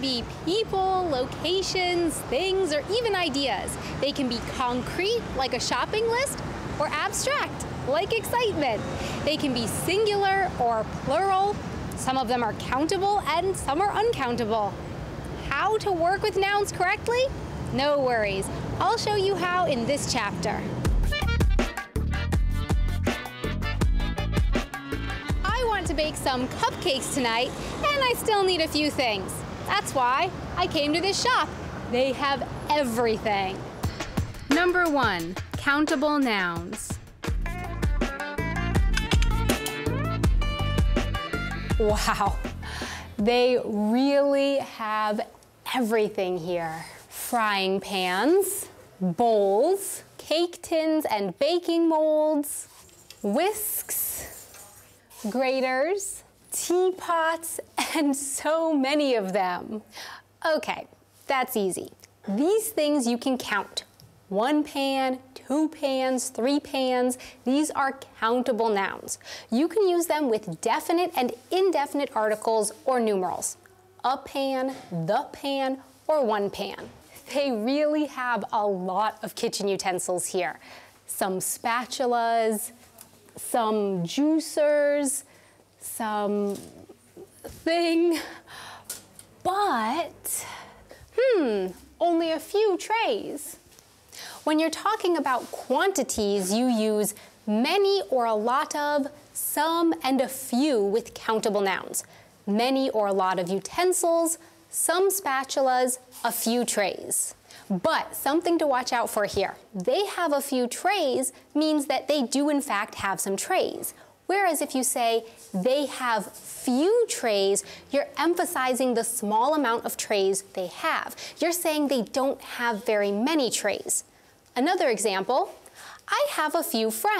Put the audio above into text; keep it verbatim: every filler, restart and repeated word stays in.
be people, locations, things, or even ideas. They can be concrete, like a shopping list, or abstract, like excitement. They can be singular or plural. Some of them are countable and some are uncountable. How to work with nouns correctly? No worries. I'll show you how in this chapter. I want to bake some cupcakes tonight, and I still need a few things. That's why I came to this shop. They have everything. Number one, countable nouns. Wow, they really have everything here. Frying pans, bowls, cake tins and baking molds, whisks, graters, teapots, and so many of them. Okay, that's easy. These things you can count. One pan, two pans, three pans, these are countable nouns. You can use them with definite and indefinite articles or numerals. A pan, the pan, or one pan. They really have a lot of kitchen utensils here. Some spatulas, some juicers, some thing, but, hmm, only a few trays. When you're talking about quantities, you use many or a lot of, some, and a few with countable nouns. Many or a lot of utensils, some spatulas, a few trays. But something to watch out for here. They have a few trays means that they do in fact have some trays. Whereas if you say they have few trays, you're emphasizing the small amount of trays they have. You're saying they don't have very many trays. Another example, I have a few friends.